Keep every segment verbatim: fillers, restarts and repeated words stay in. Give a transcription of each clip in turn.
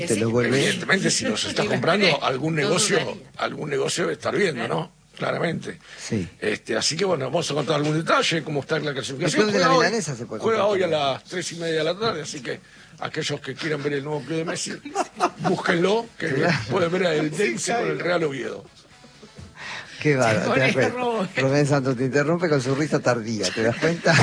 Te lo vuelve. Evidentemente, si los está comprando, algún negocio, algún negocio debe estar viendo, ¿no? Claramente. Sí. Este, así que bueno, vamos a contar algún detalle, cómo está la clasificación. El club de la milanesa se puede Juega hoy a también. las tres y media de la tarde, así que aquellos que quieran ver el nuevo club de Messi, búsquenlo, que Claro. pueden ver el Dense con el Real Oviedo. Qué bárbaro, te das cuenta. Rubén Santos te interrumpe con su risa tardía, ¿te das cuenta?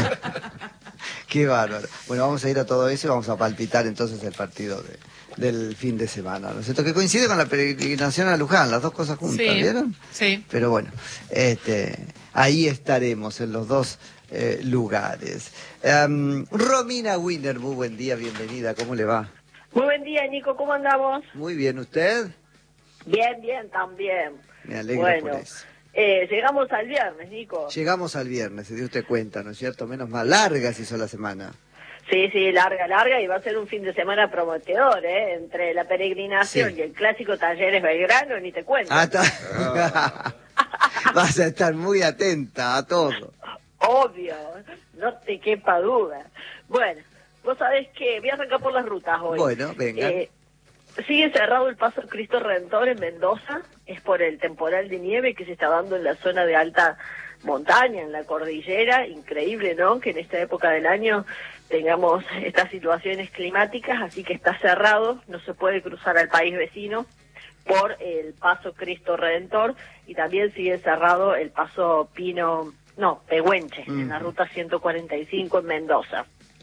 Qué bárbaro. Bueno, vamos a ir a todo eso y vamos a palpitar entonces el partido de, del fin de semana, ¿no es cierto? Que coincide con la peregrinación a Luján, las dos cosas juntas, Sí, ¿vieron? sí. Pero bueno, este, ahí estaremos en los dos eh, lugares. Um, Romina Winner, muy buen día, bienvenida, ¿cómo le va? Muy buen día, Nico, ¿cómo andamos? Muy bien, ¿usted? Bien, bien, también. Me alegro bueno, por eso. Eh, llegamos al viernes, Nico. Llegamos al viernes, se dio usted cuenta, ¿no es cierto? Menos mal, larga se hizo la semana. Sí, sí, larga, larga, y va a ser un fin de semana prometedor, ¿eh? Entre la peregrinación Sí. y el clásico Talleres Belgrano, ni te cuento. Ah, está. Vas a estar muy atenta a todo. Obvio, no te quepa duda. Bueno, vos sabés que voy a arrancar por las rutas hoy. Bueno, venga. Eh, sigue cerrado el paso Cristo Redentor en Mendoza, es por el temporal de nieve que se está dando en la zona de alta montaña, en la cordillera. Increíble, ¿no?, que en esta época del año tengamos estas situaciones climáticas, así que está cerrado, no se puede cruzar al país vecino por el paso Cristo Redentor, y también sigue cerrado el paso Pino, no, Pehuenche, mm. en la ruta ciento cuarenta y cinco en Mendoza.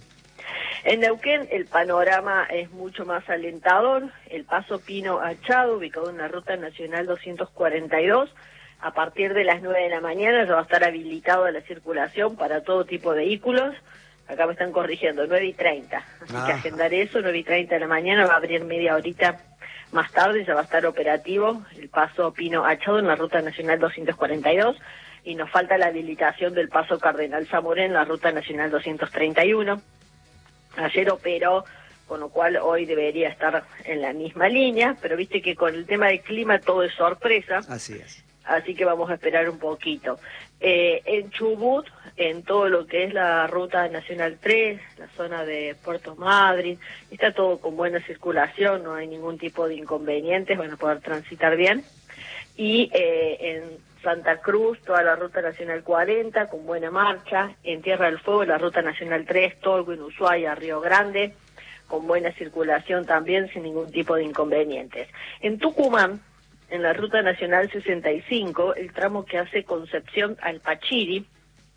En Neuquén el panorama es mucho más alentador. El paso Pino Achado, ubicado en la ruta nacional doscientos cuarenta y dos, a partir de las nueve de la mañana ya va a estar habilitado a la circulación para todo tipo de vehículos. Acá me están corrigiendo, nueve y treinta, así ah. que agendar eso, nueve y treinta de la mañana, va a abrir media horita más tarde, ya va a estar operativo el paso Pino Achado en la ruta nacional doscientos cuarenta y dos, y nos falta la habilitación del paso Cardenal Zamoré en la ruta nacional doscientos treinta y uno. Ayer operó, con lo cual hoy debería estar en la misma línea, pero viste que con el tema del clima todo es sorpresa. Así es. Así que vamos a esperar un poquito. Eh, en Chubut, en todo lo que es la ruta nacional tres, la zona de Puerto Madryn, está todo con buena circulación, no hay ningún tipo de inconvenientes, van a poder transitar bien. Y eh, en Santa Cruz, toda la ruta nacional cuarenta, con buena marcha. En Tierra del Fuego, la ruta nacional tres, Tolwyn, Ushuaia, Río Grande, con buena circulación también, sin ningún tipo de inconvenientes. En Tucumán, en la ruta nacional sesenta y cinco, el tramo que hace Concepción al Pachiri,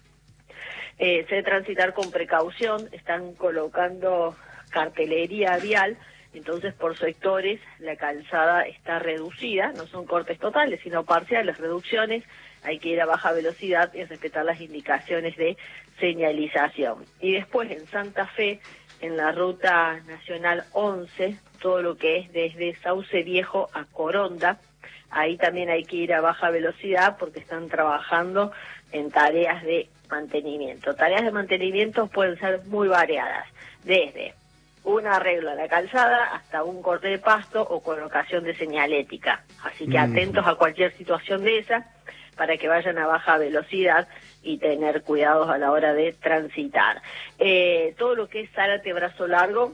eh, se debe transitar con precaución, están colocando cartelería vial, entonces por sectores la calzada está reducida, no son cortes totales, sino parciales, reducciones, hay que ir a baja velocidad y respetar las indicaciones de señalización. Y después en Santa Fe, en la ruta nacional once, todo lo que es desde Sauce Viejo a Coronda, ahí también hay que ir a baja velocidad porque están trabajando en tareas de mantenimiento. Tareas de mantenimiento pueden ser muy variadas, desde un arreglo a la calzada hasta un corte de pasto o colocación de señalética. Así que mm. atentos a cualquier situación de esa para que vayan a baja velocidad y tener cuidados a la hora de transitar. Eh, todo lo que es Zárate Brazo Largo,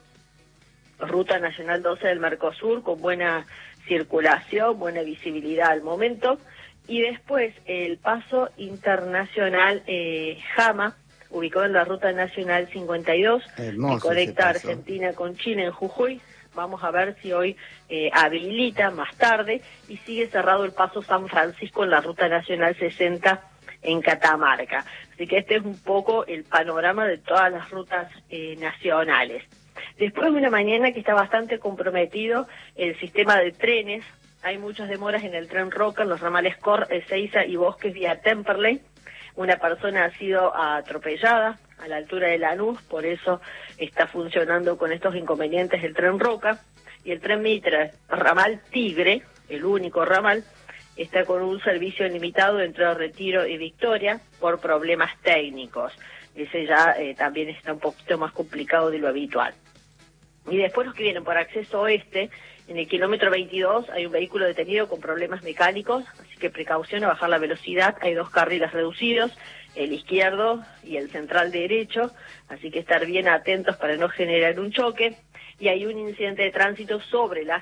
ruta nacional doce del Mercosur, con buena circulación, buena visibilidad al momento. Y después el paso internacional eh, Jama, ubicado en la ruta nacional cincuenta y dos, que conecta Argentina con Chile en Jujuy. Vamos a ver si hoy eh, habilita más tarde, y sigue cerrado el paso San Francisco en la ruta nacional sesenta en Catamarca. Así que este es un poco el panorama de todas las rutas eh, nacionales. Después de una mañana que está bastante comprometido el sistema de trenes, hay muchas demoras en el tren Roca, en los ramales Cor, Ezeiza y Bosques vía Temperley. Una persona ha sido atropellada a la altura de Lanús, por eso está funcionando con estos inconvenientes el tren Roca. Y el tren Mitre, ramal Tigre, el único ramal, está con un servicio limitado entre Retiro y Victoria por problemas técnicos. Ese ya eh, también está un poquito más complicado de lo habitual. Y después los que vienen por acceso oeste, en el kilómetro veintidós hay un vehículo detenido con problemas mecánicos, así que precaución a bajar la velocidad. Hay dos carriles reducidos, el izquierdo y el central derecho, así que estar bien atentos para no generar un choque. Y hay un incidente de tránsito sobre la